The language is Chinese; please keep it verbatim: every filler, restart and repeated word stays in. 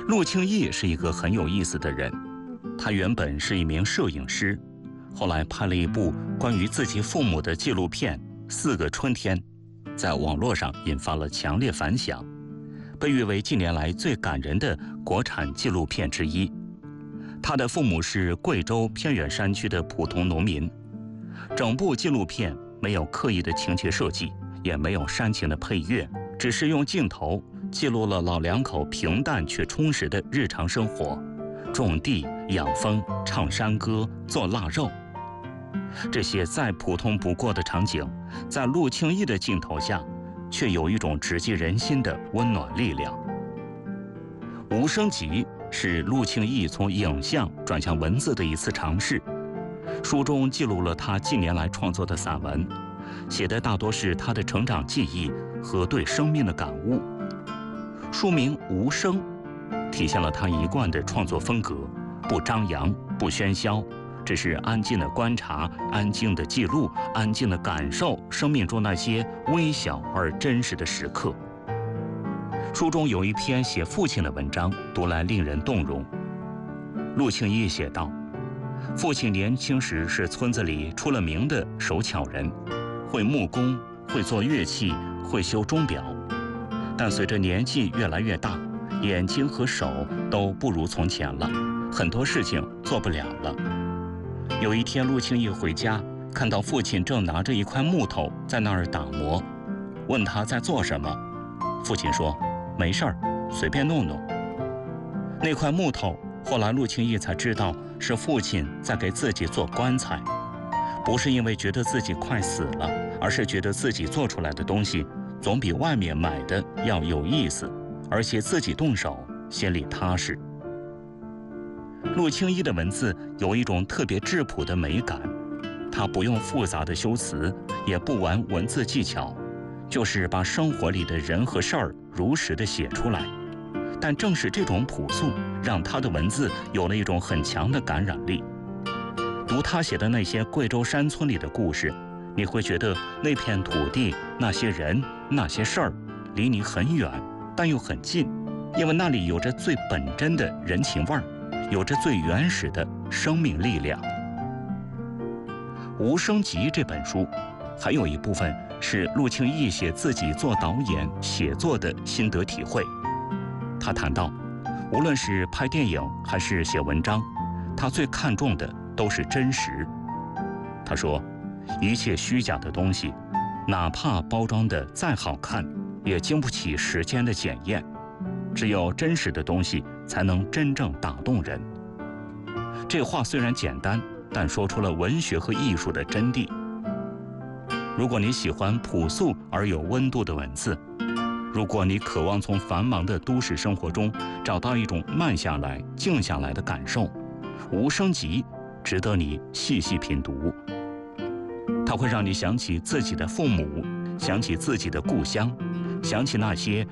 陆庆义是一个很有意思的人，他原本是一名摄影师，后来拍了一部关于自己父母的纪录片《四个春天》，在网络上引发了强烈反响，被誉为近年来最感人的国产纪录片之一。他的父母是贵州偏远山区的普通农民，整部纪录片没有刻意的情节设计，也没有煽情的配乐，只是用镜头记录了老两口平淡却充实的日常生活，种地、养蜂、唱山歌、做腊肉。这些再普通不过的场景，在陆庆义的镜头下，却有一种直击人心的温暖力量。《无声集》是陆庆义从影像转向文字的一次尝试，书中记录了他近年来创作的散文，写的大多是他的成长记忆和对生命的感悟。书名《无声》体现了他一贯的创作风格，不张扬，不喧嚣，只是安静的观察，安静的记录，安静的感受生命中那些微小而真实的时刻。书中有一篇写父亲的文章，读来令人动容。陆庆义写道，父亲年轻时是村子里出了名的手巧人，会木工，会做乐器，会修钟表。但随着年纪越来越大，眼睛和手都不如从前了，很多事情做不了了。有一天，陆庆义回家，看到父亲正拿着一块木头在那儿打磨，问他在做什么。父亲说：“没事儿，随便弄弄。”那块木头，后来陆庆义才知道是父亲在给自己做棺材，不是因为觉得自己快死了，而是觉得自己做出来的东西总比外面买的要有意思，而且自己动手心里踏实。陆庆义的文字有一种特别质朴的美感，他不用复杂的修辞，也不玩文字技巧，就是把生活里的人和事儿如实的写出来。但正是这种朴素，让他的文字有了一种很强的感染力。读他写的那些贵州山村里的故事，你会觉得那片土地、那些人、那些事儿离你很远，但又很近，因为那里有着最本真的人情味儿，有着最原始的生命力量。《无声集》这本书还有一部分是陆庆义写自己做导演写作的心得体会。他谈到，无论是拍电影还是写文章，他最看重的都是真实。他说，一切虚假的东西，哪怕包装的再好看，也经不起时间的检验。只有真实的东西才能真正打动人。这话虽然简单，但说出了文学和艺术的真谛。如果你喜欢朴素而有温度的文字，如果你渴望从繁忙的都市生活中找到一种慢下来、静下来的感受，《无声集》值得你细细品读。它会让你想起自己的父母，想起自己的故乡，想起那些